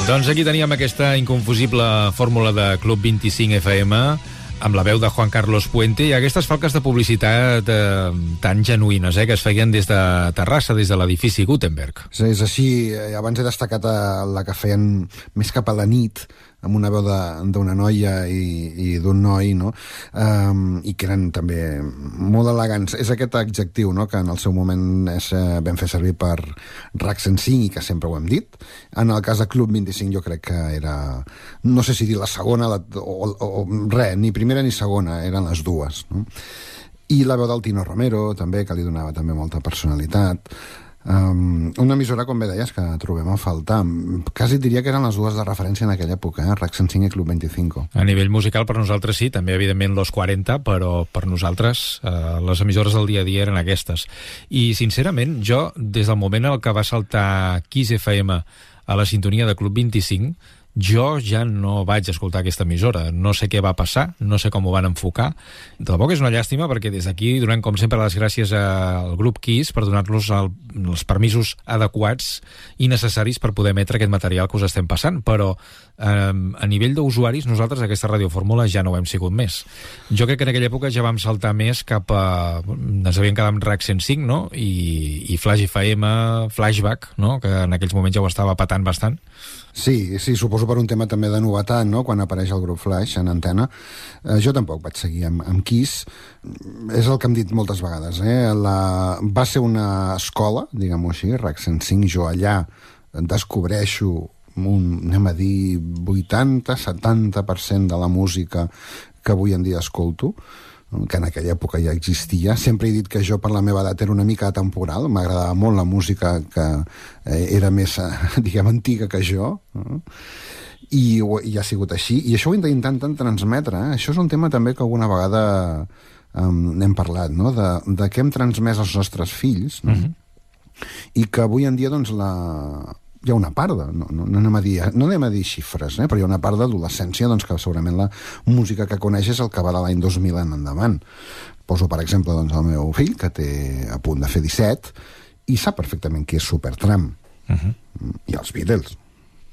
Doncs aquí teníem aquesta inconfusible fórmula de Club 25 FM amb la veu de Juan Carlos Puente i aquestes falques de publicitat tan genuïnes que es feien des de Terrassa, des de l'edifici Gutenberg. Sí, és així. Abans he destacat la que feien més cap a la nit, amb una veu d'una noia i d'un noi, no? I que eren també molt elegants. És aquest adjectiu, no?, que en el seu moment vam fer servir per RAC 105 i que sempre ho hem dit. En el cas de Club 25 jo crec que era, no sé si dir la segona o res, ni primera ni segona, eren les dues, no? I la veu del Tino Romero també, que li donava també molta personalitat. Una emissora, com bé deies, que trobem a faltar. Quasi diria que eren les dues de referència en aquella època, RAC 105 i Club 25. A nivell musical, per nosaltres sí, també evidentment los 40, però per nosaltres les emissores del dia a dia eren aquestes. I sincerament, jo, des del moment en què va saltar Kiss FM a la sintonia de Club 25, jo ja no vaig escoltar aquesta emissora. No sé què va passar, no sé com ho van enfocar. De debò que és una llàstima, perquè des d'aquí donem com sempre les gràcies al grup Kiss per donar-los els permisos adequats i necessaris per poder emetre aquest material que us estem passant, però a nivell d'usuaris nosaltres aquesta radiofórmula ja no ho hem sigut més. Jo crec que en aquella època ja vam saltar més cap a... ens havíem quedat amb RAC 105, no? I Flash FM, Flashback, no?, que en aquells moments ja ho estava patant bastant. Sí, suposo per un tema també de novetat, no?, quan apareix el grup Flash en antena. Jo tampoc vaig seguir amb Kiss. És el que hem dit moltes vegades, va ser una escola, diguem-ho així, RAC 105. Jo allà descobreixo anem a dir 80-70% de la música que avui en dia escolto, que en aquella època ja existia. Sempre he dit que jo, per la meva edat, era una mica atemporal. M'agradava molt la música que era més, diguem, antiga que jo, i ha sigut així. I això ho intenten transmetre. Això és un tema també que alguna vegada n'hem parlat, no?, de què hem transmès als nostres fills, no? I que avui en dia, doncs, hi ha una part no anem a dir xifres, però hi ha una part d'adolescència, doncs, que segurament la música que coneix és el que va de l'any 2000 en endavant. Poso, per exemple, doncs, el meu fill, que té a punt de fer 17, i sap perfectament qui és Supertramp, i els Beatles.